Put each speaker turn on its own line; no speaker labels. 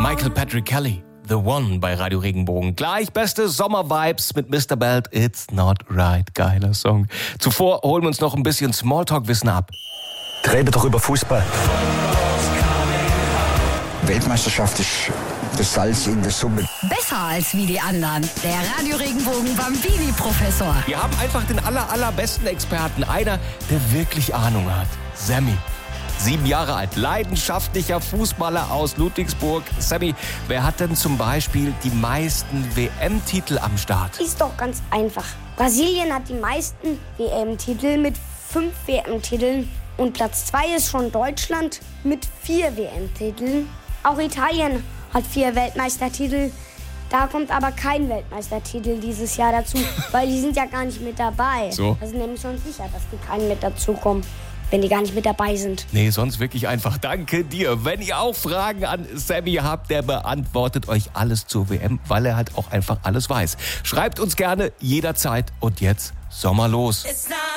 Michael Patrick Kelly, The One bei Radio Regenbogen. Gleich beste Sommer-Vibes mit Mr. Belt, It's Not Right. Geiler Song. Zuvor holen wir uns noch ein bisschen Smalltalk-Wissen ab.
Reden doch über Fußball.
Weltmeisterschaft ist das Salz in der Suppe.
Besser als wie die anderen. Der Radio Regenbogen Bambini-Professor.
Wir haben einfach den allerbesten Experten. Einer, der wirklich Ahnung hat. Sammy. 7 Jahre alt, leidenschaftlicher Fußballer aus Ludwigsburg. Sammy, wer hat denn zum Beispiel die meisten WM-Titel am Start?
Ist doch ganz einfach. Brasilien hat die meisten WM-Titel mit 5 WM-Titeln. Und Platz 2 ist schon Deutschland mit 4 WM-Titeln. Auch Italien hat 4 Weltmeistertitel. Da kommt aber kein Weltmeistertitel dieses Jahr dazu, weil die sind ja gar nicht mit dabei.
So.
Also nämlich schon sicher, dass die keinen mit dazukommen, wenn die gar nicht mit dabei sind.
Nee, sonst wirklich einfach danke dir. Wenn ihr auch Fragen an Sammy habt, der beantwortet euch alles zur WM, weil er halt auch einfach alles weiß. Schreibt uns gerne jederzeit. Und jetzt Sommer los.